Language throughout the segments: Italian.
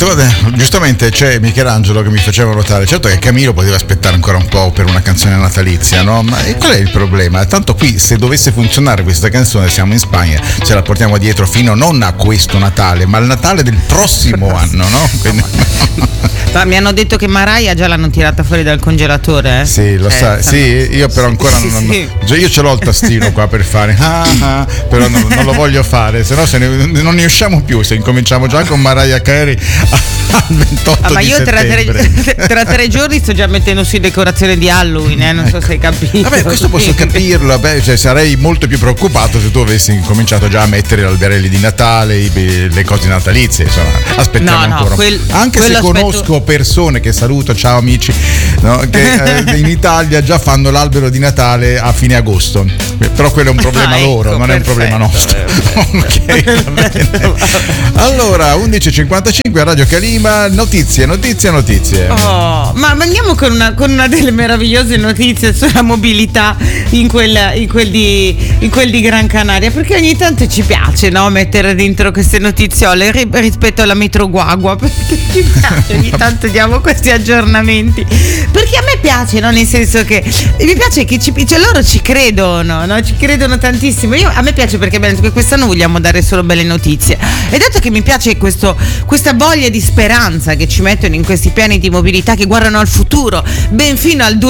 Giustamente c'è Michelangelo che mi faceva notare, certo che Camilo poteva aspettare ancora un po' per una canzone natalizia, no? Ma qual è il problema? Tanto qui, se dovesse funzionare questa canzone, siamo in Spagna, ce la portiamo dietro fino non a questo Natale, ma al Natale del prossimo anno, no? Quindi... Mi hanno detto che Mariah già l'hanno tirata fuori dal congelatore. Sì, lo sa. Sì, io però ancora sì. Cioè io ce l'ho il tastino qua per fare però non lo voglio fare, se no non ne usciamo più se incominciamo già con Mariah Carey al 28 ma di io settembre. tra 3 giorni sto già mettendo su decorazioni di Halloween, non so se hai capito. Vabbè, questo posso capirlo, cioè, sarei molto più preoccupato se tu avessi cominciato già a mettere gli alberelli di Natale, le cose natalizie, insomma, aspettiamo ancora. Anche se conosco persone che saluto, ciao amici, no, che in Italia già fanno l'albero di Natale a fine agosto, però quello è un problema loro, non è un problema nostro. Ok, va bene. Allora, 11:55 a Radio Calima, notizie. Oh, ma andiamo con una delle meravigliose notizie sulla mobilità in quel di Gran Canaria, perché ogni tanto ci piace, no, mettere dentro queste notiziole rispetto alla metro Guagua, perché ci piace ogni tanto diamo questi aggiornamenti, perché a me piace, no, nel senso che mi piace che cioè loro ci credono, no? Ci credono tantissimo. A me piace perché quest'anno vogliamo dare solo belle notizie, e dato che mi piace questa voglia di speranza che ci mettono in questi piani di mobilità che guardano al futuro ben fino al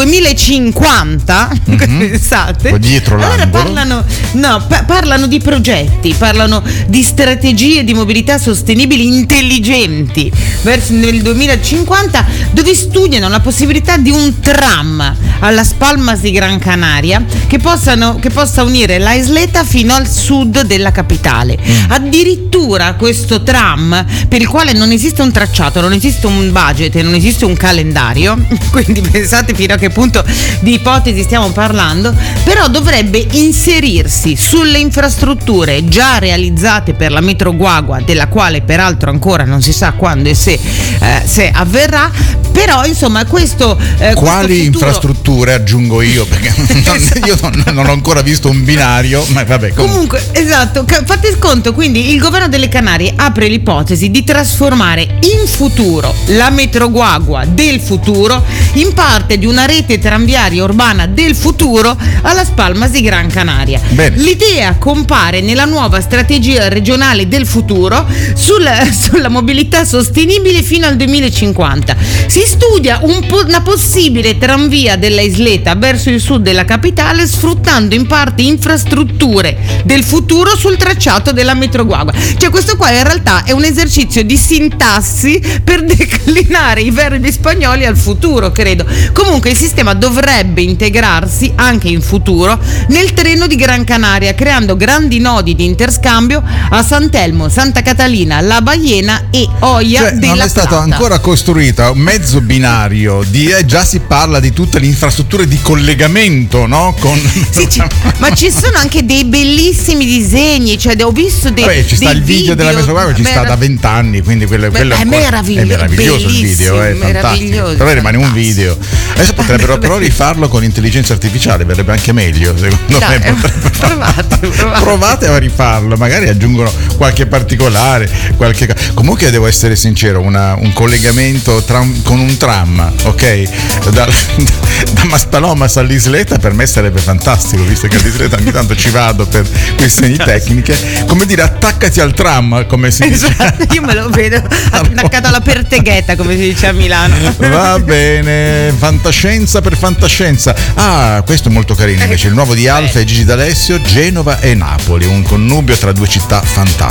2050, pensate, dietro allora parlano di progetti, parlano di strategie di mobilità sostenibili intelligenti verso nel 2050, dove studiano la possibilità di un tram a Las Palmas di Gran Canaria che possa unire la Isleta fino al sud della capitale. Addirittura questo tram, per il quale non esiste un tracciato, non esiste un budget e non esiste un calendario, quindi pensate fino a che punto di ipotesi stiamo parlando, però dovrebbe inserirsi sulle infrastrutture già realizzate per la metro Guagua, della quale peraltro ancora non si sa quando e se avverrà, però insomma quali futuro... infrastrutture, aggiungo io, perché io non ho ancora visto un binario, ma vabbè, comunque esatto, fate conto, quindi il governo delle Canarie apre l'ipotesi di trasformare in futuro la metro Guagua del futuro in parte di una rete tranviaria urbana del futuro a Las Palmas di Gran Canaria. Bene. L'idea compare nella nuova strategia regionale del futuro sulla mobilità sostenibile fino al 2050. Si studia una possibile tranvia della Isleta verso il sud della capitale, sfruttando in parte infrastrutture del futuro sul tracciato della metro Guagua. Cioè questo qua in realtà è un esercizio di sintassi per declinare i verbi spagnoli al futuro, credo. Comunque il sistema dovrebbe integrarsi anche in futuro nel treno di Gran Canaria, creando grandi nodi di interscambio a Sant'Elmo, Santa Catalina, La Baiena e Oia della Non è stato Plata. ancora costruito un mezzo binario, già si parla di tutte le infrastrutture di collegamento, no? Ma ci sono anche dei bellissimi disegni, cioè ho visto ci sta il video della metro Guagua, ci sta da 20 anni, quindi quello è meraviglioso il video, è fantastico, però rimane un video. Adesso potrebbero però rifarlo con l'intelligenza artificiale, verrebbe anche meglio, secondo me. Provate a rifarlo, magari aggiungono qualche particolare, comunque devo essere sincero, un collegamento con un tram, ok, da Maspalomas all'Isleta per me sarebbe fantastico, visto che all'Isleta ogni tanto ci vado per questioni tecniche, come dire attaccati al tram, come si dice. Io me lo vedo attaccato alla perteghetta, come si dice a Milano. Va bene, fantascienza per fantascienza. Questo è molto carino invece, il nuovo di Alfa e Gigi D'Alessio, Genova e Napoli, un connubio tra due città fantastiche.